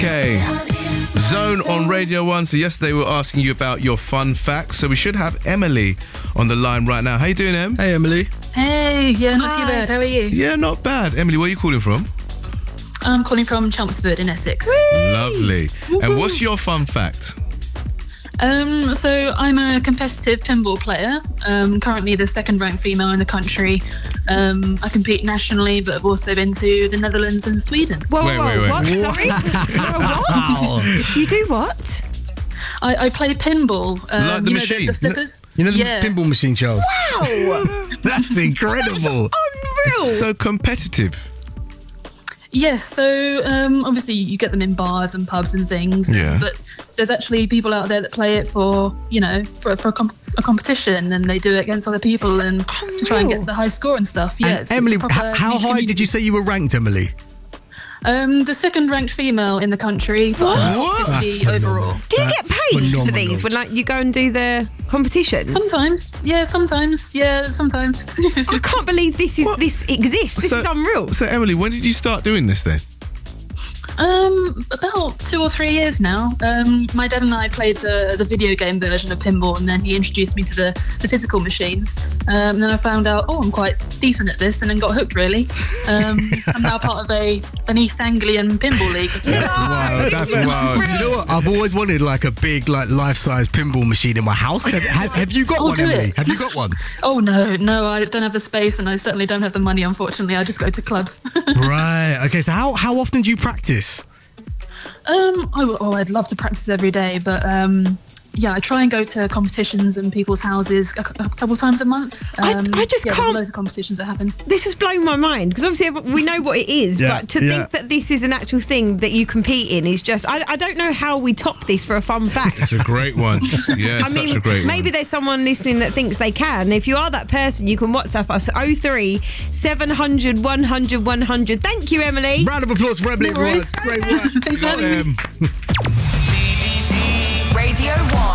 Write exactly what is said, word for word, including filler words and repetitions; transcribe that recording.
Okay. Zone on Radio one. So yesterday we were asking you about your fun facts. So we should have Emily on the line right now. How you doing, Em? Hey, Emily. Hey, yeah, not Hi. too bad. How are you? Yeah, not bad. Emily, where are you calling from? I'm calling from Chelmsford in Essex. Whee! Lovely. Woo-hoo. And what's your fun fact? Um, so I'm a competitive pinball player. Um, currently the second ranked female in the country. Um, I compete nationally, but I've also been to the Netherlands and Sweden. Whoa, wait, whoa, wait, wait. what? Sorry? What? You do what? I, I play pinball. Um, Like the you machine. Know, the, the flippers. You know the yeah. pinball machine, Charles? Wow! That's incredible. Unreal! So competitive. Yes, so um, obviously you get them in bars and pubs and things, Yeah. but there's actually people out there that play it for, you know, for, for a, comp- a competition, and they do it against other people and to try and get the high score and stuff. Yeah, And it's- Emily, it's a proper h- how niche high did community. you say you were ranked, Emily? Um, the second ranked female in the country, but What? fifty That's overall. phenomenal. Do you That's get paid phenomenal. for these when like you go and do the competitions? Sometimes, yeah, sometimes, yeah, sometimes. I can't believe this is What? this exists. This So- is unreal. So Emily, when did you start doing this then? Um, about two or three years now. Um, my dad and I played the, the video game version of pinball, and then he introduced me to the, the physical machines. Um, and then I found out, oh, I'm quite decent at this, and then got hooked, really. Um, I'm now part of a an East Anglian pinball league. Wow, that's wild. Do you know what? I've always wanted like a big, like life-size pinball machine in my house. Have, have, have you got I'll one, do Emily? it. Have you got one? Oh, no, no, I don't have the space, and I certainly don't have the money, unfortunately. I just go to clubs. Right. Okay. So how how often do you practice? Um, I, w- oh, I'd love to practice every day, but um, yeah, I try and go to competitions and people's houses a, c- a couple times a month. I- Um, I just yeah, can't- There's loads of competitions that happen. This has blown my mind because obviously ev- we know what it is, Yeah, but to yeah. think that this is an actual thing that you compete in is just, I, I don't know how we top this for a fun fact. It's a great one. Yeah, I such mean, a great maybe one. there's someone listening that thinks they can. If you are that person, you can WhatsApp us oh three seven hundred one hundred one hundred. Thank you, Emily. Round of applause for Emily. No worries. Great work. Thanks for having me. Um, B B C Radio one.